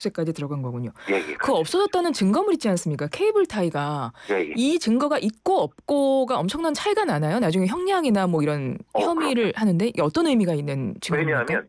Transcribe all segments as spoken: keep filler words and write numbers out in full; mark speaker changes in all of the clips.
Speaker 1: 세까지 들어간 거군요.
Speaker 2: 예, 예.
Speaker 1: 그 없어졌다는 증거물 있지 않습니까? 케이블 타이가.
Speaker 2: 예, 예.
Speaker 1: 이 증거가 있고 없고가 엄청난 차이가 나나요? 나중에 형량이나 뭐 이런
Speaker 2: 어,
Speaker 1: 혐의를
Speaker 2: 그럼요.
Speaker 1: 하는데 이게 어떤 의미가 있는 증거입니까?
Speaker 2: 왜냐하면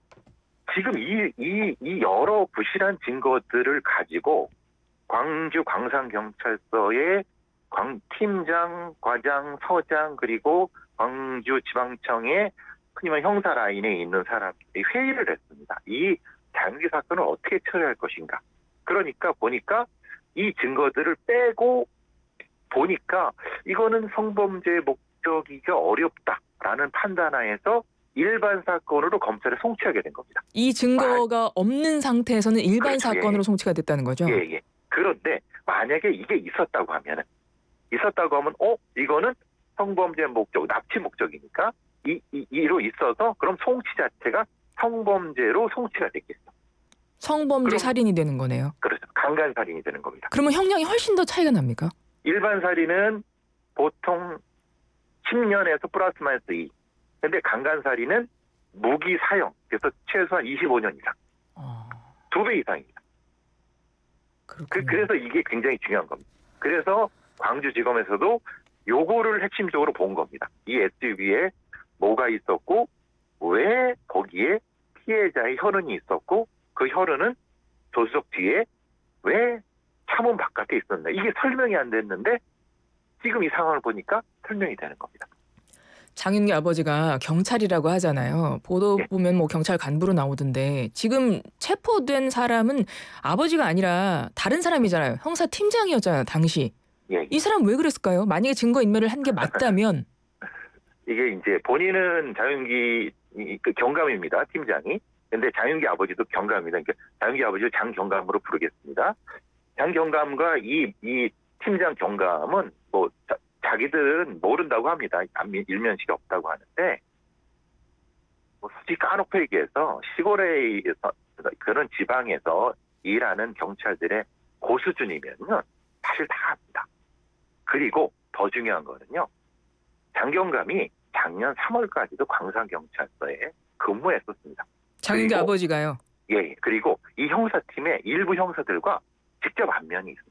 Speaker 2: 지금 이, 이, 이 여러 부실한 증거들을 가지고 광주 광산경찰서의 광 팀장, 과장, 서장 그리고 광주지방청의 흔히 말 형사 라인에 있는 사람들이 회의를 했습니다. 이 장기 사건을 어떻게 처리할 것인가. 그러니까 보니까 이 증거들을 빼고 보니까 이거는 성범죄 목적이가 어렵다라는 판단하에서 일반 사건으로 검찰에 송치하게 된 겁니다.
Speaker 1: 이 증거가 없는 상태에서는 일반
Speaker 2: 그렇죠.
Speaker 1: 사건으로
Speaker 2: 예, 예.
Speaker 1: 송치가 됐다는 거죠?
Speaker 2: 예, 예. 그런데 만약에 이게 있었다고 하면은 있었다고 하면 어 이거는 성범죄 목적, 납치 목적이니까 이, 이 이로 있어서 그럼 송치 자체가 성범죄로 송치가 됐겠죠.
Speaker 1: 성범죄
Speaker 2: 그럼,
Speaker 1: 살인이 되는 거네요.
Speaker 2: 그렇죠. 강간 살인이 되는 겁니다.
Speaker 1: 그러면 형량이 훨씬 더 차이가 납니까?
Speaker 2: 일반 살인은 보통 십 년에서 플러스 마이너스 이. 근데 강간 살인은 무기 사형. 그래서 최소한 이십오 년 이상.
Speaker 1: 어...
Speaker 2: 두 배 이상입니다. 그, 그래서 이게 굉장히 중요한 겁니다. 그래서 광주지검에서도 요거를 핵심적으로 본 겁니다. 이 에스유브이에 뭐가 있었고 왜 거기에 피해자의 혈흔이 있었고 그 혈흔은 조수석 뒤에 왜 차문 바깥에 있었나. 이게 설명이 안 됐는데 지금 이 상황을 보니까 설명이 되는 겁니다.
Speaker 1: 장윤기 아버지가 경찰이라고 하잖아요. 보도
Speaker 2: 예.
Speaker 1: 보면 뭐 경찰 간부로 나오던데 지금 체포된 사람은 아버지가 아니라 다른 사람이잖아요. 형사팀장이었잖아요, 당시.
Speaker 2: 예, 예.
Speaker 1: 이 사람 왜 그랬을까요? 만약에 증거 인멸을 한 게 맞다면.
Speaker 2: 이게 이제 본인은 장윤기 그 경감입니다. 팀장이. 근데 장윤기 아버지도 경감입니다. 그러니까 장윤기 아버지를 장경감으로 부르겠습니다. 장경감과 이, 이 팀장 경감은 뭐 자, 자기들은 모른다고 합니다. 일면식이 없다고 하는데 뭐 솔직히 까놓고 얘기해서 시골에 그런 지방에서 일하는 경찰들의 고수준이면요 사실 다 압니다. 그리고 더 중요한 거는요. 장경감이 작년 삼월까지도 광산경찰서에 근무했었습니다.
Speaker 1: 장윤기
Speaker 2: 그리고,
Speaker 1: 아버지가요?
Speaker 2: 예, 그리고 이 형사팀의 일부 형사들과 직접 안면이 있습니다.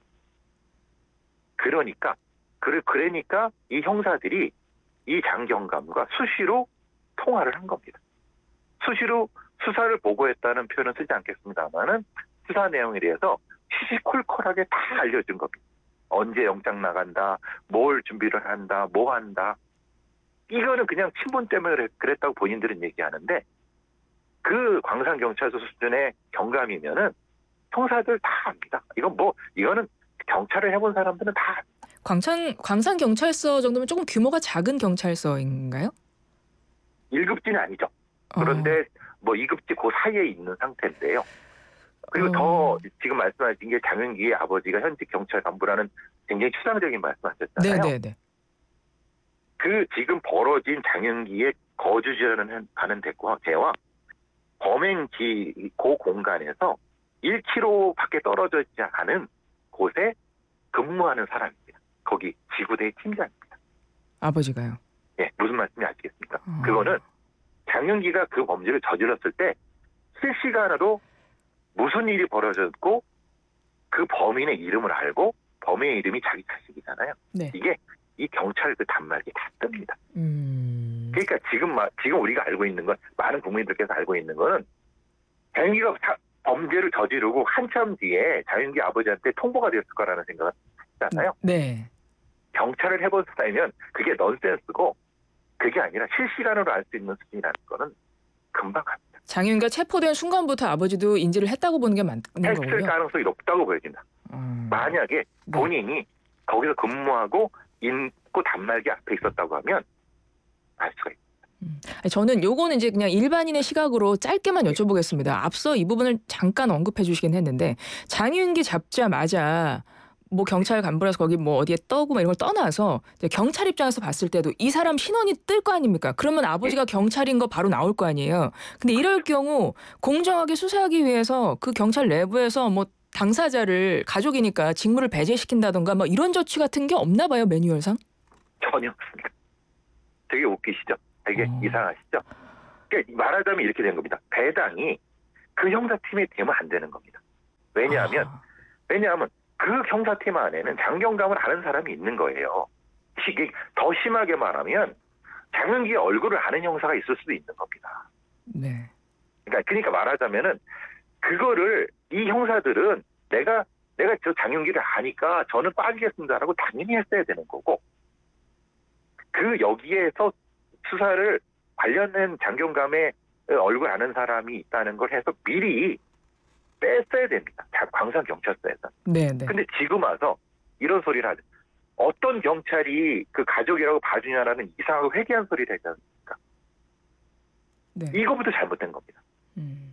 Speaker 2: 그러니까, 그래, 그러니까 이 형사들이 이 장경감과 수시로 통화를 한 겁니다. 수시로 수사를 보고했다는 표현은 쓰지 않겠습니다만은 수사 내용에 대해서 시시콜콜하게 다 알려준 겁니다. 언제 영장 나간다, 뭘 준비를 한다, 뭐 한다. 이거는 그냥 친분 때문에 그랬다고 본인들은 얘기하는데 그 광산경찰서 수준의 경감이면은 형사들 다 압니다. 이건 뭐 이거는 경찰을 해본 사람들은 다 압니다.
Speaker 1: 광산 광산경찰서 정도면 조금 규모가 작은 경찰서인가요?
Speaker 2: 일 급지는 아니죠. 그런데 어. 뭐 이 급지 그 사이에 있는 상태인데요. 그리고 어. 더 지금 말씀하신 게 장윤기의 아버지가 현직 경찰 간부라는 굉장히 추상적인 말씀하셨잖아요.
Speaker 1: 네네네.
Speaker 2: 그 지금 벌어진 장윤기의 거주지라는 하는 대와 범행지 그 공간에서 일 킬로미터밖에 떨어져 있지 않은 곳에 근무하는 사람입니다. 거기 지구대 팀장입니다.
Speaker 1: 아버지가요?
Speaker 2: 예, 무슨 말씀인지 아시겠습니까?
Speaker 1: 어.
Speaker 2: 그거는 장윤기가 그 범죄를 저질렀을 때 실시간으로 무슨 일이 벌어졌고 그 범인의 이름을 알고 범인의 이름이 자기 자식이잖아요.
Speaker 1: 네.
Speaker 2: 이게 이 경찰 그 단말기 다 뜹니다.
Speaker 1: 음...
Speaker 2: 그러니까 지금 마, 지금 우리가 알고 있는 건 많은 국민들께서 알고 있는 거는 장윤기가 범죄를 저지르고 한참 뒤에 장윤기 아버지한테 통보가 됐을 거라는 생각을 했잖아요.
Speaker 1: 네.
Speaker 2: 경찰을 해본 사람이면 그게 넌센스고 그게 아니라 실시간으로 알 수 있는 수준이라는 거는 금방 갑니다.
Speaker 1: 장윤기가 체포된 순간부터 아버지도 인지를 했다고 보는 게 맞는 거군요.
Speaker 2: 했을 가능성이 높다고 보여진다. 음... 만약에 본인이 네. 거기서 근무하고 인고 단말기 앞에 있었다고 하면 알 수가 있습니다.
Speaker 1: 음. 저는 요거는 이제 그냥 일반인의 시각으로 짧게만 여쭤보겠습니다. 앞서 이 부분을 잠깐 언급해 주시긴 했는데 장윤기 잡자마자 뭐 경찰 간부라서 거기 뭐 어디에 떠고 막 이런 걸 떠나서 경찰 입장에서 봤을 때도 이 사람 신원이 뜰 거 아닙니까? 그러면 아버지가 경찰인 거 바로 나올 거 아니에요. 근데 이럴 경우 공정하게 수사하기 위해서 그 경찰 내부에서 뭐 당사자를 가족이니까 직무를 배제시킨다던가 뭐 이런 조치 같은 게 없나 봐요, 매뉴얼상?
Speaker 2: 전혀 없습니다. 되게 웃기시죠? 되게
Speaker 1: 어...
Speaker 2: 이상하시죠? 그러니까 말하자면 이렇게 된 겁니다. 배당이 그 형사팀에 되면 안 되는 겁니다. 왜냐하면
Speaker 1: 아,
Speaker 2: 왜냐하면 그 형사팀 안에는 장경감을 아는 사람이 있는 거예요. 이게 더 심하게 말하면 장윤기의 얼굴을 아는 형사가 있을 수도 있는 겁니다.
Speaker 1: 네.
Speaker 2: 그러니까 그러니까 말하자면은 그거를 이 형사들은 내가 내가 저 장윤기를 아니까 저는 빠지겠습니다라고 당연히 했어야 되는 거고 그 여기에서 수사를 관련된 장경감의 얼굴 아는 사람이 있다는 걸 해서 미리 뺐어야 됩니다. 광산 경찰서에서.
Speaker 1: 네, 네.
Speaker 2: 근데 지금 와서 이런 소리를 하죠. 어떤 경찰이 그 가족이라고 봐주냐라는 이상하고 회개한 소리를 하지 않습니까?
Speaker 1: 네.
Speaker 2: 이거부터 잘못된 겁니다.
Speaker 1: 음.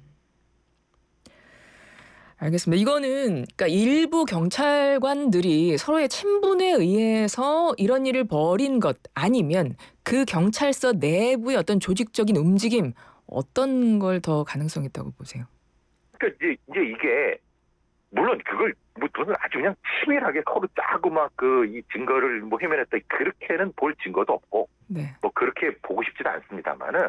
Speaker 1: 알겠습니다. 이거는 그러니까 일부 경찰관들이 서로의 친분에 의해서 이런 일을 벌인 것 아니면 그 경찰서 내부의 어떤 조직적인 움직임 어떤 걸 더 가능성 있다고 보세요?
Speaker 2: 그러니까 이제, 이제 이게 물론 그걸 뭐 저는 아주 그냥 치밀하게 서로 짜고 막 그 이 증거를 뭐 해면했다 그렇게는 볼 증거도 없고
Speaker 1: 네.
Speaker 2: 뭐 그렇게 보고 싶지도 않습니다만은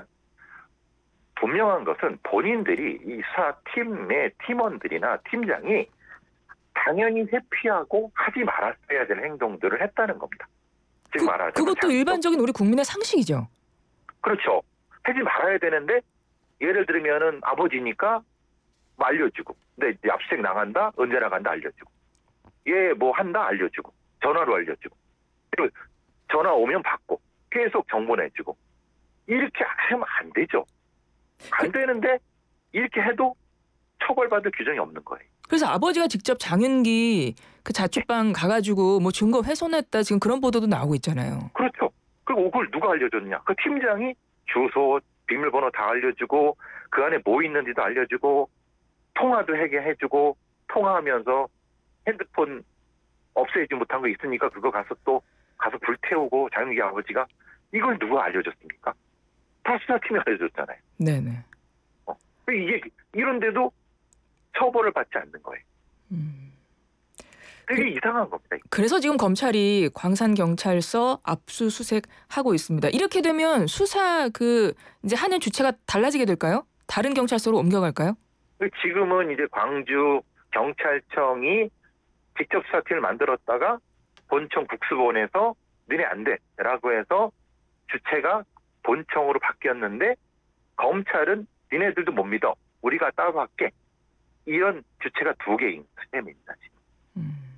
Speaker 2: 분명한 것은 본인들이 이 수사팀의 팀원들이나 팀장이 당연히 회피하고 하지 말았어야 될 행동들을 했다는 겁니다. 즉
Speaker 1: 그
Speaker 2: 말하자면
Speaker 1: 그것도
Speaker 2: 장-
Speaker 1: 일반적인 우리 국민의 상식이죠.
Speaker 2: 그렇죠. 하지 말아야 되는데 예를 들면은 아버지니까 뭐 알려주고 근데 이제 압수수색 나간다 언제 나간다 알려주고 얘 뭐 한다 알려주고 전화로 알려주고 그리고 전화 오면 받고 계속 정보 내주고 이렇게 하면 안 되죠. 안 되는데 이렇게 해도 처벌받을 규정이 없는 거예요.
Speaker 1: 그래서 아버지가 직접 장윤기 그 자취방 가가지고 뭐 증거 훼손했다 지금 그런 보도도 나오고 있잖아요.
Speaker 2: 그렇죠. 그리고 그걸 누가 알려줬냐? 그 팀장이 주소, 비밀번호 다 알려주고 그 안에 뭐 있는지도 알려주고 통화도 하게 해주고 통화하면서 핸드폰 없애지 못한 거 있으니까 그거 가서 또 가서 불태우고 장윤기 아버지가 이걸 누가 알려줬습니까? 다 수사팀이 알려줬잖아요.
Speaker 1: 네네.
Speaker 2: 어. 이게 이런데도 처벌을 받지 않는 거예요.
Speaker 1: 음.
Speaker 2: 되게
Speaker 1: 그,
Speaker 2: 이상한 겁니다.
Speaker 1: 그래서 지금 검찰이 광산경찰서 압수수색하고 있습니다. 이렇게 되면 수사 그 이제 하는 주체가 달라지게 될까요? 다른 경찰서로 옮겨갈까요?
Speaker 2: 지금은 이제 광주 경찰청이 직접 수사팀을 만들었다가 본청 국수본에서 너네 안 돼라고 해서 주체가 본청으로 바뀌었는데 검찰은 니네들도 못 믿어. 우리가 따로 할게. 이런 주체가 두 개인 셈입니다. 지금.
Speaker 1: 음.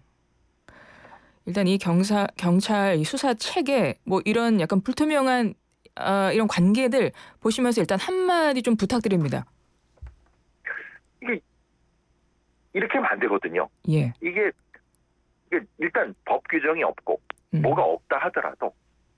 Speaker 1: 일단 이 경사 경찰 이 수사 체계 뭐 이런 약간 불투명한 아, 이런 관계들 보시면서 일단 한마디 좀 부탁드립니다.
Speaker 2: 이게 이렇게 하면 안 되거든요.
Speaker 1: 예.
Speaker 2: 이게, 이게 일단 법 규정이 없고
Speaker 1: 음.
Speaker 2: 뭐가 없다 하더라도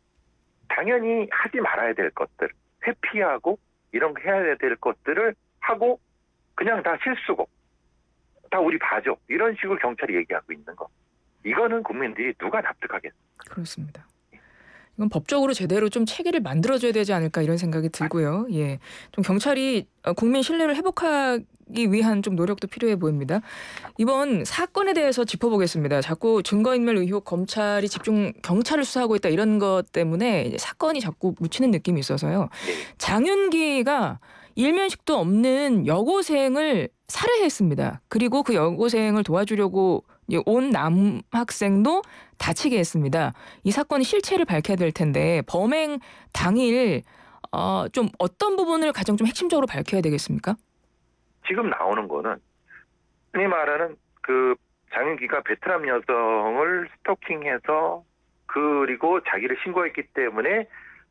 Speaker 2: 당연히 하지 말아야 될 것들, 회피하고 이런 거 해야 될 것들을 하고 그냥 다 실수고 다 우리 봐줘. 이런 식으로 경찰이 얘기하고 있는 거. 이거는 국민들이 누가 납득하겠어요?
Speaker 1: 그렇습니다. 이건 법적으로 제대로 좀 체계를 만들어줘야 되지 않을까 이런 생각이 들고요. 예, 좀 경찰이 국민 신뢰를 회복하기 위한 좀 노력도 필요해 보입니다. 이번 사건에 대해서 짚어보겠습니다. 자꾸 증거인멸 의혹 검찰이 집중 경찰을 수사하고 있다 이런 것 때문에 사건이 자꾸 묻히는 느낌이 있어서요.
Speaker 2: 네.
Speaker 1: 장윤기가 일면식도 없는 여고생을 살해했습니다. 그리고 그 여고생을 도와주려고 온 남학생도 다치게 했습니다. 이 사건의 실체를 밝혀야 될 텐데 범행 당일 어, 좀 어떤 부분을 가장 좀 핵심적으로 밝혀야 되겠습니까?
Speaker 2: 지금 나오는 거는 흔히 말하는 그 장윤기가 베트남 여성을 스토킹해서 그리고 자기를 신고했기 때문에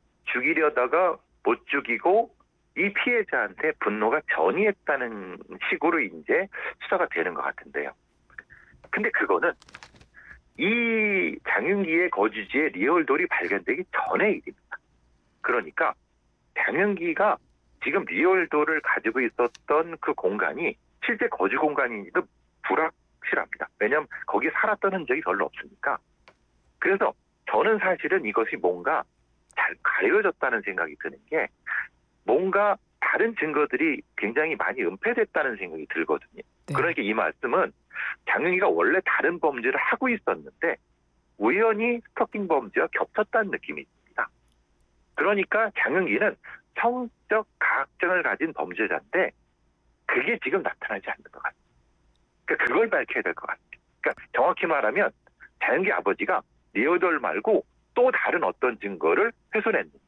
Speaker 2: 죽이려다가 못 죽이고 이 피해자한테 분노가 전이했다는 식으로 이제 수사가 되는 것 같은데요. 근데 그거는 이 장윤기의 거주지에 리얼돌이 발견되기 전의 일입니다. 그러니까 장윤기가 지금 리얼돌을 가지고 있었던 그 공간이 실제 거주 공간인지도 불확실합니다. 왜냐하면 거기 살았던 흔적이 별로 없으니까. 그래서 저는 사실은 이것이 뭔가 잘 가려졌다는 생각이 드는 게 뭔가 다른 증거들이 굉장히 많이 은폐됐다는 생각이 들거든요.
Speaker 1: 네.
Speaker 2: 그러니까 이 말씀은 장윤기가 원래 다른 범죄를 하고 있었는데 우연히 스토킹 범죄와 겹쳤다는 느낌이 듭니다. 그러니까 장윤기는 성적 가학증을 가진 범죄자인데 그게 지금 나타나지 않는 것 같아요. 그러니까 그걸 밝혀야 될 것 같아요. 그러니까 정확히 말하면 자연계 아버지가 리얼돌 말고 또 다른 어떤 증거를 훼손했는지.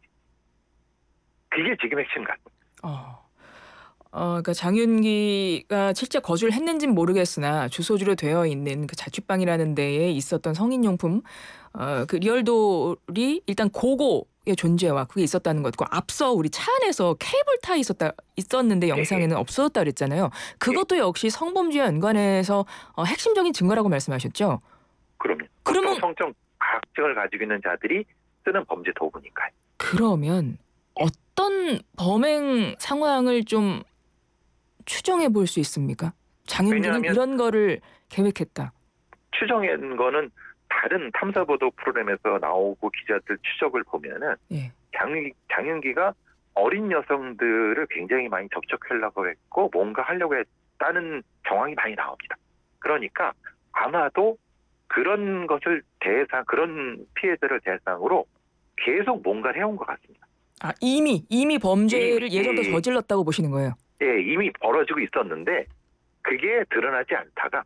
Speaker 2: 그게 지금 핵심 같습니다.
Speaker 1: 어. 어, 그러니까 장윤기가 실제 거주를 했는지는 모르겠으나 주소지로 되어 있는 그 자취방이라는 데에 있었던 성인용품, 어, 그 리얼돌이 일단 고고의 존재와 그게 있었다는 것과 앞서 우리 차 안에서 케이블 타 있었다 있었는데 영상에는 없어졌다 그랬잖아요. 그것도 역시 성범죄와 연관해서 어, 핵심적인 증거라고 말씀하셨죠.
Speaker 2: 그럼요.
Speaker 1: 그러면
Speaker 2: 보통 성적 가학증을 가지고 있는 자들이 쓰는 범죄 도구니까요.
Speaker 1: 그러면 어떤 범행 상황을 좀 추정해 볼 수 있습니까? 장윤기는
Speaker 2: 왜냐하면
Speaker 1: 이런 거를 계획했다.
Speaker 2: 추정한 거는 다른 탐사보도 프로그램에서 나오고 기자들 추적을 보면은
Speaker 1: 예.
Speaker 2: 장윤기, 장윤기가 어린 여성들을 굉장히 많이 접촉하려고 했고 뭔가 하려고 했다는 정황이 많이 나옵니다. 그러니까 아마도 그런 것을 대상, 그런 피해자를 대상으로 계속 뭔가를 해온 것 같습니다.
Speaker 1: 아 이미 이미 범죄를
Speaker 2: 이미,
Speaker 1: 예전부터
Speaker 2: 이-
Speaker 1: 저질렀다고 보시는 거예요.
Speaker 2: 예, 이미 벌어지고 있었는데 그게 드러나지 않다가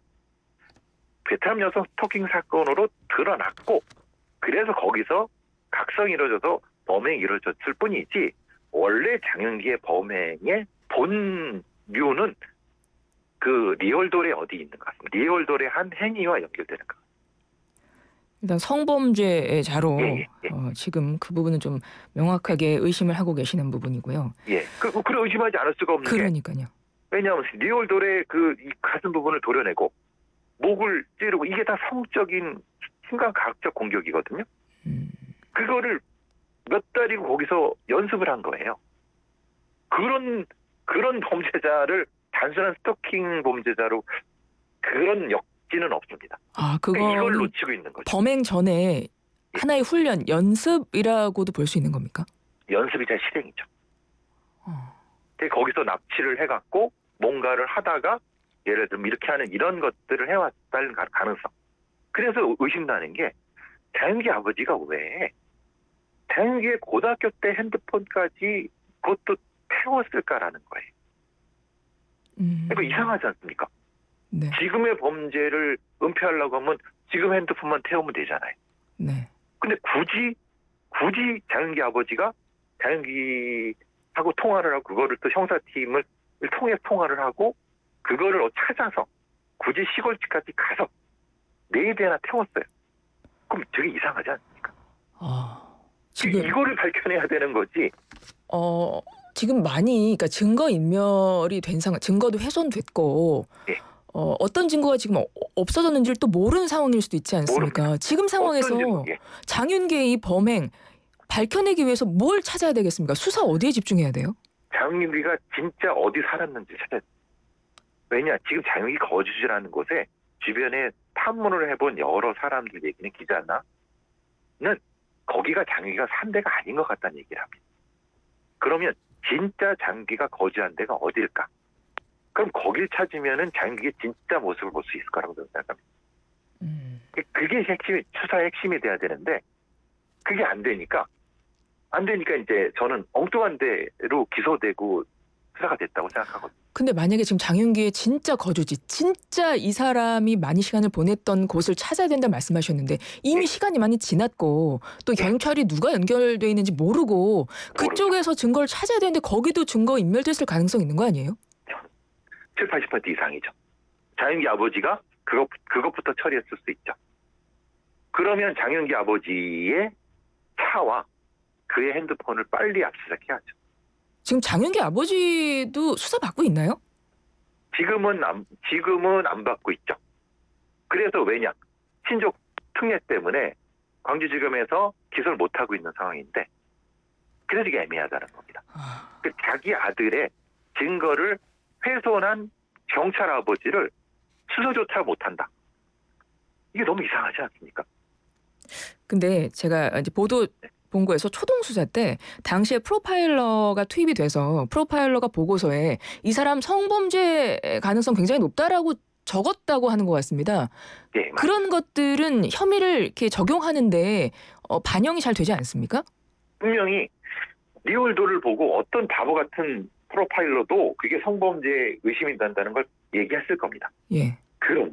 Speaker 2: 베트남 여성 스토킹 사건으로 드러났고 그래서 거기서 각성이 이루어져서 범행이 이루어졌을 뿐이지 원래 장윤기의 범행의 본류는 그 리얼돌에 어디 있는 것 같습니다. 리얼돌의 한 행위와 연결되는 것 같습니다.
Speaker 1: 일단 성범죄의 자로
Speaker 2: 예, 예, 예.
Speaker 1: 어, 지금 그 부분은 좀 명확하게 의심을 하고 계시는 부분이고요.
Speaker 2: 예. 그, 그래 의심하지 않을 수가 없는 게
Speaker 1: 그러니까요.
Speaker 2: 왜냐하면 리얼돌의 그 이 가슴 부분을 도려내고 목을 찌르고 이게 다 성적인 순간 가학적 공격이거든요.
Speaker 1: 음,
Speaker 2: 그거를 몇 달이고 거기서 연습을 한 거예요. 그런 그런 범죄자를 단순한 스토킹 범죄자로 그런 역지는 없습니다.
Speaker 1: 아
Speaker 2: 그러니까 이걸
Speaker 1: 그거는
Speaker 2: 놓치고 있는 거죠.
Speaker 1: 범행 전에 하나의 훈련, 연습이라고도 볼 수 있는 겁니까?
Speaker 2: 연습이자 실행이죠.
Speaker 1: 어.
Speaker 2: 근데 거기서 납치를 해갖고 뭔가를 하다가 예를 들면 이렇게 하는 이런 것들을 해왔다는 가- 가능성. 그래서 의심나는 게 장윤기 아버지가 왜 장윤기의 고등학교 때 핸드폰까지 그것도 태웠을까라는 거예요.
Speaker 1: 음,
Speaker 2: 이거 이상하지 않습니까?
Speaker 1: 네,
Speaker 2: 지금의 범죄를 은폐하려고 하면 지금 핸드폰만 태우면 되잖아요.
Speaker 1: 네.
Speaker 2: 근데 굳이 굳이 장윤기 아버지가 장윤기하고 통화를 하고 그거를 또 형사팀을 통해 통화를 하고 그거를 찾아서 굳이 시골집까지 가서 네 대나 태웠어요. 그럼 되게 이상하지 않습니까?
Speaker 1: 아, 지금
Speaker 2: 이거를 밝혀내야 되는 거지.
Speaker 1: 어 지금 많이 그러니까 증거 인멸이 된 상황, 증거도 훼손됐고
Speaker 2: 예.
Speaker 1: 어, 어떤 증거가 지금 어- 없어졌는지를 또 모르는 상황일 수도 있지 않습니까?
Speaker 2: 모릅니다.
Speaker 1: 지금 상황에서
Speaker 2: 어떤 증거? 예.
Speaker 1: 장윤기의 이 범행 밝혀내기 위해서 뭘 찾아야 되겠습니까? 수사 어디에 집중해야 돼요?
Speaker 2: 장윤기가 진짜 어디 살았는지 찾아야 돼. 왜냐 지금 장윤기 거주지라는 곳에 주변에 탐문을 해본 여러 사람들 얘기는 기자나는 거기가 장윤기가 산 데가 아닌 것 같다는 얘기를 합니다. 그러면 진짜 장윤기가 거주한 데가 어딜까? 그럼 거길 찾으면은 장윤기의 진짜 모습을 볼 수 있을 거라고 저는 생각합니다.
Speaker 1: 음.
Speaker 2: 그게 핵심이 수사의 핵심이 돼야 되는데 그게 안 되니까 안 되니까 이제 저는 엉뚱한 데로 기소되고 수사가 됐다고 생각하거든요.
Speaker 1: 근데 만약에 지금 장윤기의 진짜 거주지, 진짜 이 사람이 많이 시간을 보냈던 곳을 찾아야 된다 말씀하셨는데 이미
Speaker 2: 네.
Speaker 1: 시간이 많이 지났고 또 경찰이 누가 연결돼 있는지 모르고 그쪽에서 증거를 찾아야 되는데 거기도 증거 인멸됐을 가능성이 있는 거 아니에요?
Speaker 2: 칠십, 팔십 퍼센트 이상이죠. 장윤기 아버지가 그것, 그것부터 처리했을 수 있죠. 그러면 장윤기 아버지의 차와 그의 핸드폰을 빨리 압수수색해야죠.
Speaker 1: 지금 장윤기 아버지도 수사 받고 있나요?
Speaker 2: 지금은 안, 지금은 안 받고 있죠. 그래서 왜냐? 친족 특례 때문에 광주지검에서 기소를 못하고 있는 상황인데 그래서 이게 애매하다는 겁니다.
Speaker 1: 아,
Speaker 2: 그 자기 아들의 증거를 훼손한 경찰 아버지를 수사조차 못한다. 이게 너무 이상하지 않습니까?
Speaker 1: 근데 제가 이제 보도 본거에서 초동 수사 때 당시에 프로파일러가 투입이 돼서 프로파일러가 보고서에 이 사람 성범죄 가능성 굉장히 높다라고 적었다고 하는 것 같습니다.
Speaker 2: 예,
Speaker 1: 그런 것들은 혐의를 이렇게 적용하는데 어, 반영이 잘 되지 않습니까?
Speaker 2: 분명히 리얼도를 보고 어떤 바보 같은 프로파일러도 그게 성범죄 의심이 난다는 걸 얘기했을 겁니다.
Speaker 1: 예.
Speaker 2: 그런